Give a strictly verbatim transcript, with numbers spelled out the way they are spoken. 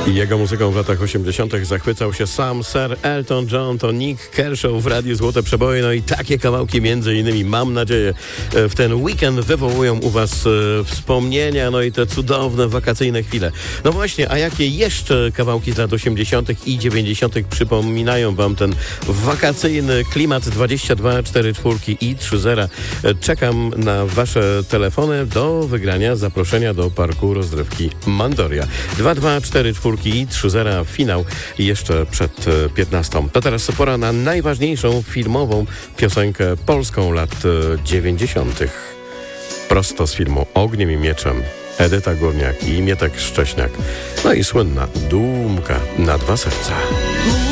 I jego muzyką w latach osiemdziesiątych zachwycał się sam Sir Elton John, to Nick Kershaw w Radiu Złote Przeboje. No i takie kawałki między innymi, mam nadzieję, w ten weekend wywołują u was wspomnienia, no i te cudowne wakacyjne chwile. No właśnie, a jakie jeszcze kawałki z lat osiemdziesiątych i dziewięćdziesiątych przypominają wam ten wakacyjny klimat? Dwadzieścia dwa czterdzieści cztery i trzy zero. Czekam na wasze telefony do wygrania zaproszenia do parku rozrywki Mandoria. dwa dwa cztery cztery i trzy zero, finał jeszcze przed piętnastą. To teraz pora na najważniejszą filmową piosenkę polską lat dziewięćdziesiątych. Prosto z filmu Ogniem i Mieczem. Edyta Górniak i Mietek Szcześniak. No i słynna Dumka na dwa serca.